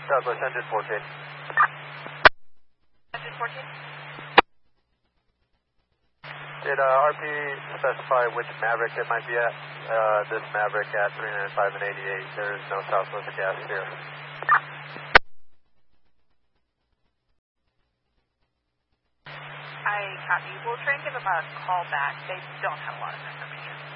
Douglas, engine 14. Engine 14? Did RP specify which Maverick it might be at? This Maverick at 305 and 88. There is no Southwest gas here. I copy. We'll try and give them a call back. They don't have a lot of information.